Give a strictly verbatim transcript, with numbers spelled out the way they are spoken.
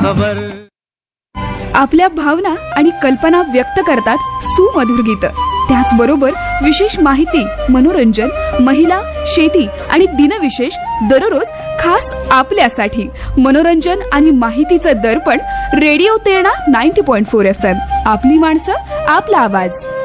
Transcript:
खबर. आपल्या भावना आणि कल्पना व्यक्त करतात सुमधुर गीतं. त्याचबरोबर विशेष माहिती, मनोरंजन, महिला, शेती आणि दिनविशेष दररोज खास आपल्यासाठी. मनोरंजन आणि माहितीचं दर्पण रेडिओ तेरणा नव्वद पॉइंट चार एफ एम. आपली माणसं, आपला आवाज.